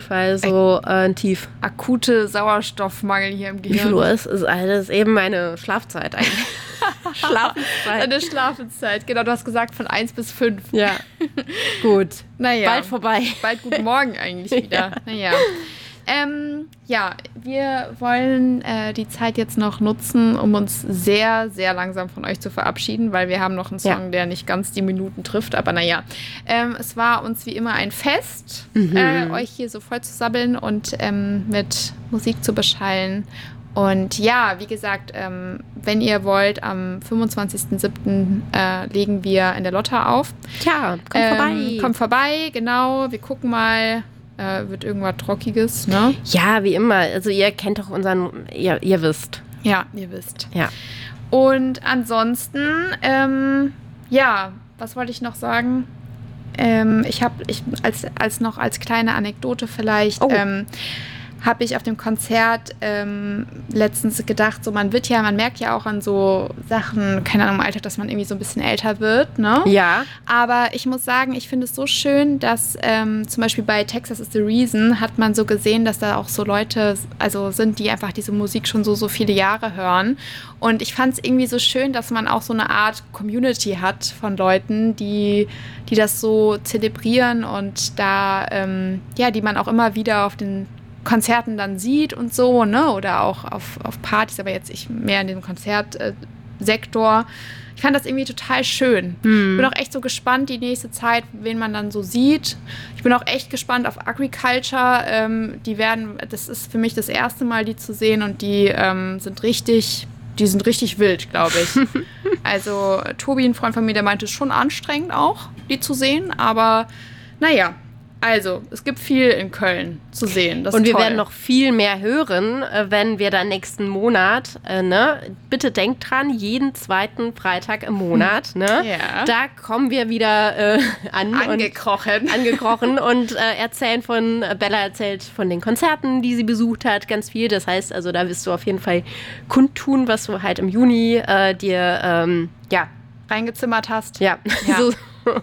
Fall so ein Tief. Akute Sauerstoffmangel hier im Gehirn. Wie viel Uhr ist es? Das ist eben meine Schlafzeit eigentlich. Schlafenszeit. Deine Schlafenszeit. Genau, du hast gesagt von 1 bis 5. Ja, gut. Naja. Bald vorbei. Bald guten Morgen eigentlich wieder. Naja. Ja, wir wollen die Zeit jetzt noch nutzen, um uns sehr, sehr langsam von euch zu verabschieden, weil wir haben noch einen Song, der nicht ganz die Minuten trifft. Aber naja, es war uns wie immer ein Fest, euch hier so voll zu sabbeln und mit Musik zu beschallen. Und ja, wie gesagt, wenn ihr wollt, am 25.07. Legen wir in der Lotta auf. Tja, kommt vorbei. Kommt vorbei, genau. Wir gucken mal. Wird irgendwas Trockiges, ne? Ja, wie immer. Also ihr kennt doch ihr wisst. Ja, ihr wisst. Ja. Und ansonsten, ja, was wollte ich noch sagen? Ich habe als kleine Anekdote vielleicht, habe ich auf dem Konzert letztens gedacht, so man merkt ja auch an so Sachen, keine Ahnung, im Alltag, dass man irgendwie so ein bisschen älter wird, ne? Ja. Aber ich muss sagen, ich finde es so schön, dass zum Beispiel bei Texas is the Reason hat man so gesehen, dass da auch so Leute sind, die einfach diese Musik schon so viele Jahre hören. Und ich fand es irgendwie so schön, dass man auch so eine Art Community hat von Leuten, die das so zelebrieren und da, die man auch immer wieder auf den Konzerten dann sieht und so, ne? Oder auch auf Partys, aber jetzt ich mehr in dem Konzertsektor. Ich fand das irgendwie total schön. Ich bin auch echt so gespannt die nächste Zeit, wen man dann so sieht. Ich bin auch echt gespannt auf Agriculture. Das ist für mich das erste Mal, die zu sehen und die sind richtig wild, glaube ich. Also Tobi, ein Freund von mir, der meinte, es ist schon anstrengend auch, die zu sehen, aber naja. Also, es gibt viel in Köln zu sehen. Das ist und wir toll. werden noch viel mehr hören, wenn wir dann nächsten Monat, bitte denkt dran, jeden zweiten Freitag im Monat, ne? Ja. Da kommen wir wieder angekrochen und Bella erzählt von den Konzerten, die sie besucht hat, ganz viel. Das heißt, also da wirst du auf jeden Fall kundtun, was du halt im Juni dir, reingezimmert hast. Ja. So.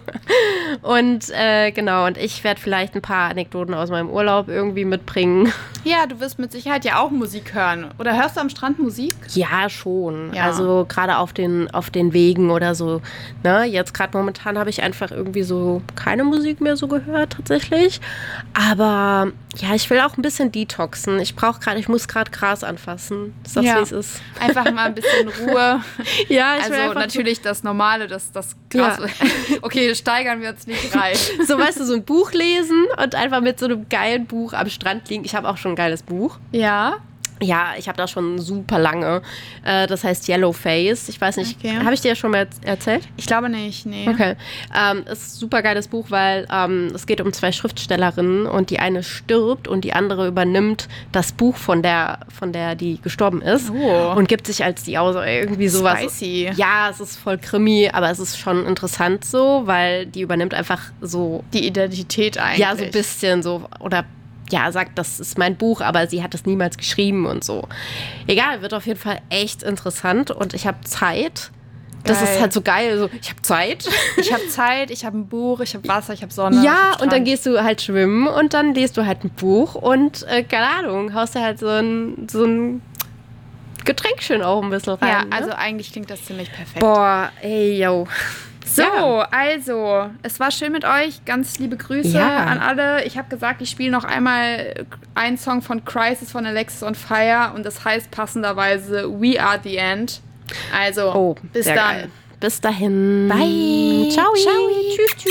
Und genau, und ich werde vielleicht ein paar Anekdoten aus meinem Urlaub irgendwie mitbringen. Ja, du wirst mit Sicherheit ja auch Musik hören. Oder hörst du am Strand Musik? Ja, schon. Ja. Also gerade auf den Wegen oder so. Ne? Jetzt gerade momentan habe ich einfach irgendwie so keine Musik mehr so gehört tatsächlich. Aber ja, ich will auch ein bisschen detoxen. Ich muss gerade Gras anfassen. Ist das, wie es ist? Einfach mal ein bisschen Ruhe. Ja, ich also will einfach natürlich das Normale, das Gras. Ja. Okay, steigern wir uns nicht rein. So, weißt du, so ein Buch lesen und einfach mit so einem geilen Buch am Strand liegen. Ich habe auch schon ein geiles Buch. Ja? Ja, ich habe das schon super lange. Das heißt Yellowface. Ich weiß nicht, habe ich dir schon mal erzählt? Ich glaube nicht, nee. Okay. Es ist ein super geiles Buch, weil es geht um 2 Schriftstellerinnen und die eine stirbt und die andere übernimmt das Buch von der die gestorben ist und gibt sich als die aus. Irgendwie sowas. Spicy. Ja, es ist voll Krimi, aber es ist schon interessant so, weil die übernimmt einfach so die Identität eigentlich. Ja, so ein bisschen so oder sagt, das ist mein Buch, aber sie hat es niemals geschrieben und so. Egal, wird auf jeden Fall echt interessant und ich habe Zeit. Das ist halt so geil. Also, ich habe Zeit. Ich habe Zeit, ich habe ein Buch, ich habe Wasser, ich habe Sonne. Ja, und dann gehst du halt schwimmen und dann liest du halt ein Buch und, keine Ahnung, haust du halt so ein Getränkchen auch ein bisschen rein. Ja, ne? also eigentlich klingt das ziemlich perfekt. Boah, ey, yo. So, also, es war schön mit euch. Ganz liebe Grüße an alle. Ich habe gesagt, ich spiele noch einmal einen Song von Crisis von Alexis on Fire und das heißt passenderweise We Are the End. Also, bis dann. Geil. Bis dahin. Bye. Ciao. Ciao. Tschüss.